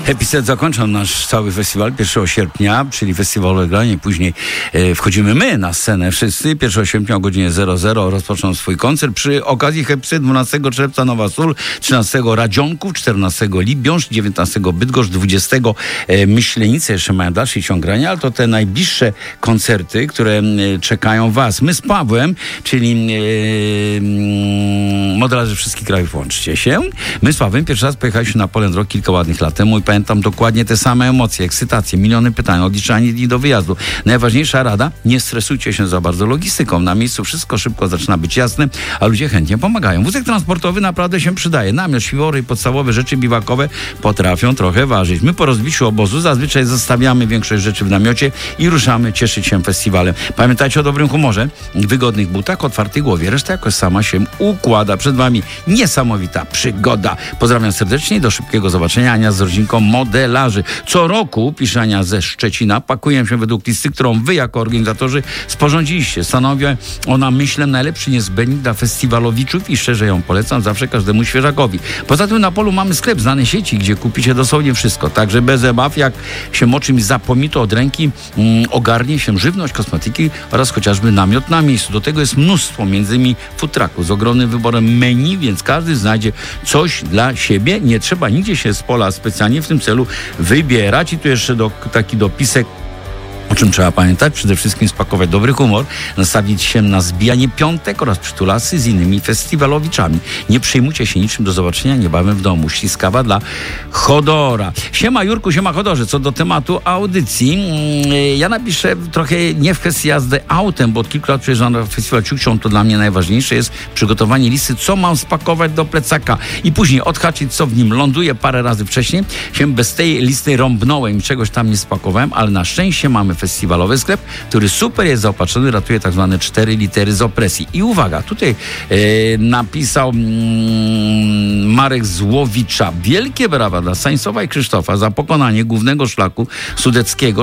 Happy zakończą nasz cały festiwal 1 sierpnia, czyli festiwalowe granie. Później wchodzimy my na scenę wszyscy. 1 sierpnia o godzinie 00 rozpoczną swój koncert. Przy okazji Happy 12 czerwca Nowa Sól, 13 Radzionków, 14 Libiąż, 19 Bydgoszcz, 20 Myślenice. Jeszcze mają dalszy ciąg grania, ale to te najbliższe koncerty, które czekają was. My z Pawłem, czyli modelarze wszystkich krajów, łączcie się. My z Pawłem pierwszy raz pojechaliśmy na Poland Rock kilka ładnych lat temu i pamiętam dokładnie te same emocje, ekscytacje, miliony pytań, odliczanie dni do wyjazdu. Najważniejsza rada, nie stresujcie się za bardzo logistyką. Na miejscu wszystko szybko zaczyna być jasne, a ludzie chętnie pomagają. Wózek transportowy naprawdę się przydaje. Namiot, śpiwory i podstawowe rzeczy biwakowe potrafią trochę ważyć. My po rozbiciu obozu zazwyczaj zostawiamy większość rzeczy w namiocie i ruszamy cieszyć się festiwalem. Pamiętajcie o dobrym humorze, wygodnych butach, otwartej głowie. Reszta jakoś sama się układa. Przed wami niesamowita przygoda. Pozdrawiam serdecznie i do szybkiego zobaczenia. Ania z rodzinką modelarzy. Co roku, pisze Ania ze Szczecina, pakuję się według listy, którą wy jako organizatorzy sporządziliście. Stanowi ona, myślę, najlepszy niezbędnik dla festiwalowiczów i szczerze ją polecam zawsze każdemu świeżakowi. Poza tym na Polu mamy sklep znanej sieci, gdzie kupicie dosłownie wszystko. Także bez obaw, jak się o czymś zapomni, to od ręki ogarnie się żywność, kosmetyki oraz chociażby namiot na miejscu. Do tego jest mnóstwo, między innymi food trucków z ogromnym wyborem menu, więc każdy znajdzie coś dla siebie. Nie trzeba nigdzie się z pola specjalnie w tym celu wybierać. I tu jeszcze taki dopisek, o czym trzeba pamiętać? Przede wszystkim spakować dobry humor, nastawić się na zbijanie piątek oraz przytulasy z innymi festiwalowiczami. Nie przejmujcie się niczym, do zobaczenia niebawem w domu. Śliskawa dla Chodora. Siema Jurku, siema Chodorze. Co do tematu audycji, ja napiszę trochę nie w kwestii jazdy autem, bo od kilku lat przyjeżdżam na festiwal Ciuchcią, to dla mnie najważniejsze jest przygotowanie listy, co mam spakować do plecaka i później odhaczyć, co w nim ląduje. Parę razy wcześniej się bez tej listy rąbnąłem i czegoś tam nie spakowałem, ale na szczęście mamy festiwalowy sklep, który super jest zaopatrzony, ratuje tak zwane 4 litery z opresji. I uwaga, tutaj napisał Marek Złowicza. Wielkie brawa dla Stanisława i Krzysztofa za pokonanie głównego szlaku sudeckiego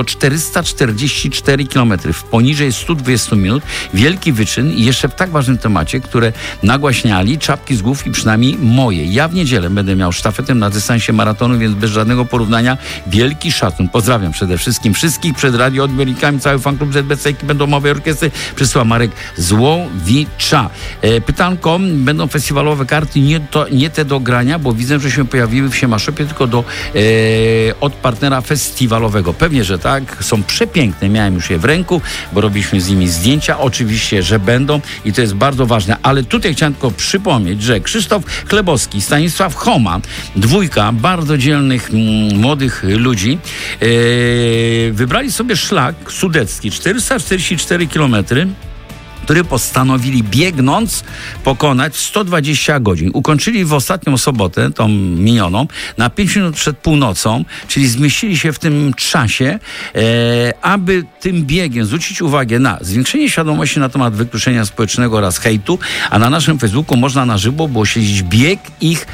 444 km w poniżej 120 minut. Wielki wyczyn i jeszcze w tak ważnym temacie, które nagłaśniali czapki z głów i przynajmniej moje. Ja w niedzielę będę miał sztafetę na dystansie maratonu, więc bez żadnego porównania wielki szacun. Pozdrawiam przede wszystkim wszystkich przed radioodbiornikami, cały fanklub ZBC, ekipę domowej orkiestry. Przysyła Marek Złowicza. Pytanko, będą festiwalowe karty, nie te do grania, bo widzę, że się pojawiły w Siemaszopie, tylko od partnera festiwalowego. Pewnie, że tak. Są przepiękne. Miałem już je w ręku, bo robiliśmy z nimi zdjęcia. Oczywiście, że będą i to jest bardzo ważne. Ale tutaj chciałem tylko przypomnieć, że Krzysztof Chlebowski, Stanisław Choma, dwójka bardzo dzielnych młodych ludzi, wybrali sobie szlak sudecki, 444 km, który postanowili biegnąc pokonać w 120 godzin. Ukończyli w ostatnią sobotę, tą minioną, na 5 minut przed północą, czyli zmieścili się w tym czasie, aby tym biegiem zwrócić uwagę na zwiększenie świadomości na temat wykluczenia społecznego oraz hejtu, a na naszym Facebooku można na żywo było śledzić bieg ich,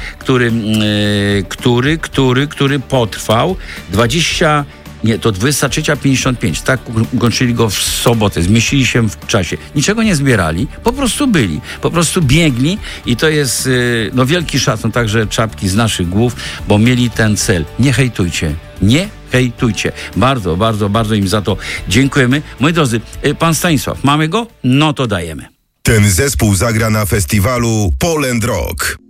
który potrwał 23:55. Tak ukończyli go w sobotę. Zmieścili się w czasie. Niczego nie zbierali. Po prostu byli. Po prostu biegli i to jest wielki szacun. Także czapki z naszych głów, bo mieli ten cel. Nie hejtujcie. Nie hejtujcie. Bardzo, bardzo, bardzo im za to dziękujemy. Moi drodzy, pan Stanisław, mamy go? No to dajemy. Ten zespół zagra na festiwalu Poland Rock.